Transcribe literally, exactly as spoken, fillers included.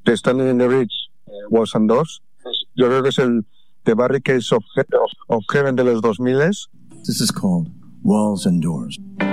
de Standing in the Bridge, Walls and Doors. Yo creo que es el The Barricades of, He- of Heaven de los dos mil. This is called Walls and Doors.